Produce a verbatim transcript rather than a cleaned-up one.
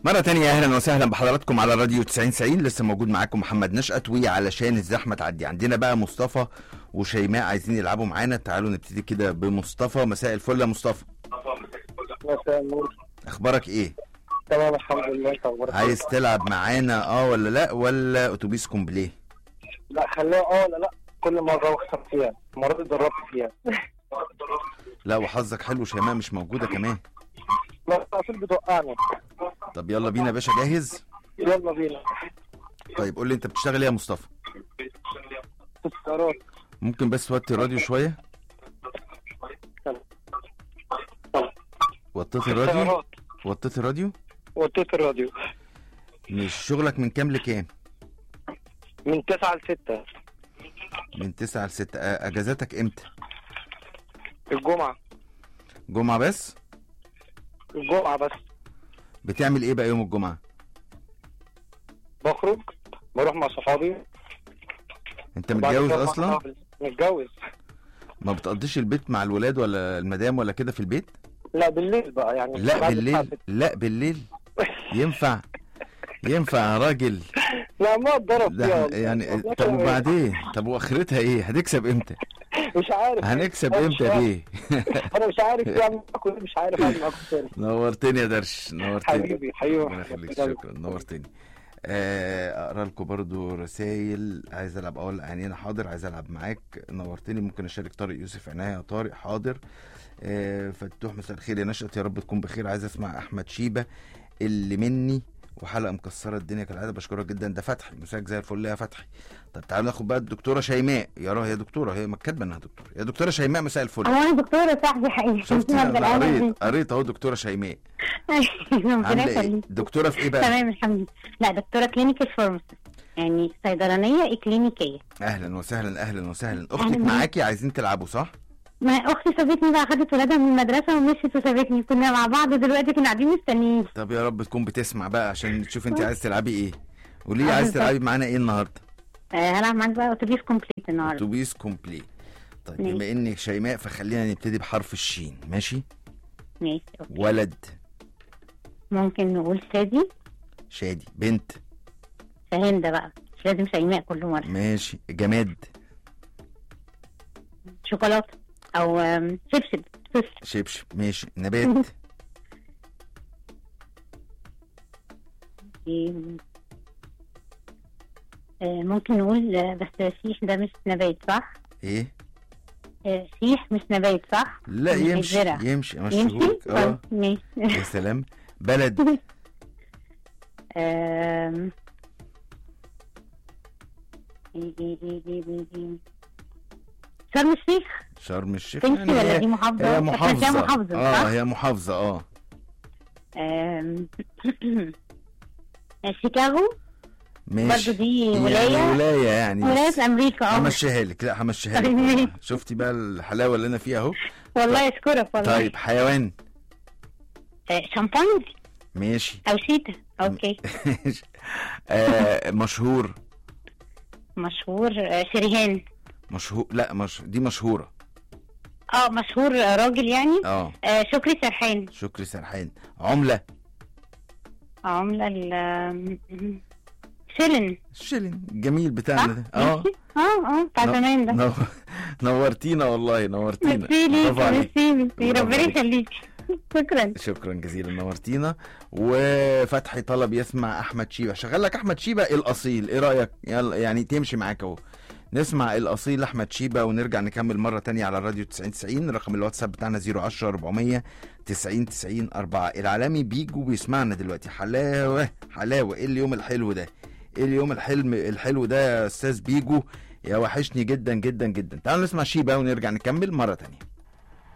مرة تانية أهلا وسهلا بحضراتكم على راديو تسعين تسعين. لسه موجود معاكم محمد نشأت، وعلشان الزحمة تعدي عندنا بقى مصطفى وشيماء عايزين يلعبوا معانا. تعالوا نبتدي كده بمصطفى. مساء الفل يا مصطفى. مساء النور. أخبارك إيه؟ تمام الحمد لله. انت اخبارك؟ عايز تلعب معانا اه ولا لا، ولا أتوبيس كومبليه؟ لا خليها اه ولا لا، كل مرة بخسر فيها، المرة دي جربت فيها. لا وحظك حلو، شيماء مش موجودة كمان. لا اصل بتوقعني. طب يلا بينا يا باشا، جاهز؟ يلا بينا. طيب قول لي أنت بتشتغل إيه يا مصطفى؟ تذكارات. ممكن بس توطي الراديو شوية؟ وطيت الراديو؟ وطيت الراديو؟ وطيت الراديو. مش شغلك من كام لكام؟ من تسعة لستة. من تسعة لستة. أجازاتك إمتى؟ الجمعة. جمعة بس؟ الجمعة بس. بتعمل إيه بقى يوم الجمعة؟ بخرج، بروح مع صحابي. أنت متجوز أصلا؟ متجوز. ما بتقضيش البيت مع الولاد ولا المدام ولا كده في البيت؟ لا بالليل بقى يعني. لا بالليل؟ لا بالليل؟ ينفع؟ ينفع يا راجل؟ لا ما اتضرب فيها يعني. طب وبعدين؟ طب واخرتها ايه؟ هتكسب امتى؟ مش عارف. هنكسب امتى دي؟ انا مش عارف اعمل معاكم ايه، مش عارف اعمل معاكم تاني. نورتني يا درش، نورتني حبيبي حبيبي. ربنا يخليك، شكرا، نورتني. اقرا لكم برضو رسايل. عايز العب اول عينينا، حاضر. عايز العب معاك، نورتني. ممكن اشارك طارق يوسف عناية يا طارق، حاضر. آه فتوح مساء الخير يا نشأت، يا رب تكون بخير. عايز اسمع احمد شيبة اللي مني، وحلقه مكسره الدنيا كالعاده، بشكرك جدا. ده فتحي، مساك زي الفل يا فتحي. طب تعالوا ناخد بقى الدكتوره شيماء. يا راه هي دكتوره، هي كاتبه انها دكتوره. يا دكتوره شيماء مساء الفل. هو انا دكتوره صاحبي حقيقي. شفتي انا قريت قريت اهو دكتوره شيماء. عامله ايه؟ دكتوره في ايه بقى؟ تمام الحمد لله. لا دكتوره كلينيكال فارماسيست، يعني صيدلانيه اكلينيكيه. اهلا وسهلا اهلا وسهلا. اختك معاكي، عايزين تلعبوا صح؟ ما اختي سابتني بقى، خدت ولادها من المدرسه ومشيت وسابتني، كنا مع بعض دلوقتي كنا قاعدين مستنيين. طب يا رب تكون بتسمع بقى عشان تشوف انت عايز تلعبي ايه. قولي لي عايز تلعبي معانا ايه النهارده؟ آه هلعب معاك بقى اتوبيس كومبليت النهارده. اتوبيس كومبليت. طيب ماشي. بما انك شيماء فخلينا نبتدي بحرف الشين. ماشي ماشي. أوكي. ولد ممكن نقول شادي. شادي. بنت شاهندة بقى، مش لازم شيماء كل مره. ماشي. جماد شوكولاته او شبشب. شبشب ماشي. نبات ممكن نقول بس شيح، ده مش نبات صح؟ ايه؟ شيح مش نبات صح؟ لا يمشي الزرع. يمشي يمشي اه ماشي. يا سلام. بلد امم شرم الشيخ. شرم الشيخ تمشي يعني ولا دي محافظة؟ هي محافظة. محافظة اه هي محافظة اه. شيكاغو ماشي. برضه دي ولاية. يعني ولاية يعني ولاية في أمريكا اه. همشيها لك. لا همشيها لك. شفتي بقى الحلاوة اللي أنا فيها أهو. والله أشكرك والله. طيب حيوان شامبانزي. ماشي. أو شيتا. أوكي. آه مشهور. مشهور شريهان. مشهور لا مش دي مشهورة. اه مشهور راجل يعني. اه شكري سرحان. شكري سرحان. عملة عملة ال شيلن. الشيلن الجميل بتاعنا ده. اه اه اه بتاع زمان ده. نو... نورتينا والله، نورتينا. ميرسي ميرسي ربنا يخليك. شكرا شكرا جزيلا، نورتينا. وفتحي طلب يسمع احمد شيبة. شغال لك احمد شيبة الاصيل، ايه رايك؟ يلا يعني تمشي معاك اهو. نسمع الاصيل احمد شيبة ونرجع نكمل مره تانية على الراديو تسعين تسعين. رقم الواتساب بتاعنا صفر عشرة أربعمية تسعين تسعين أربعة. العالمي بيجو بيسمعنا دلوقتي. حلاوه حلاوه. ايه اليوم الحلو ده؟ ايه اليوم الحلم الحلو ده يا استاذ بيجو؟ يا وحشني جدا جدا جدا. تعالوا نسمع شيبة ونرجع نكمل مره تانية.